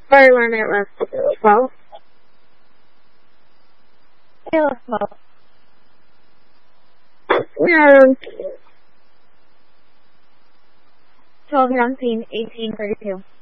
Sorry, 1 minute left. 12. Yeah, 12. Yeah. 12, 17, 18, 32.